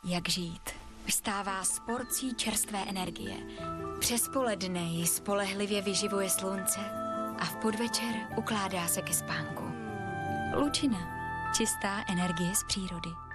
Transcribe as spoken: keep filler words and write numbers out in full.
jak žít. Vstává s porcí čerstvé energie. Přes poledne ji spolehlivě vyživuje slunce a v podvečer ukládá se ke spánku. Lučina. Čistá energie z přírody.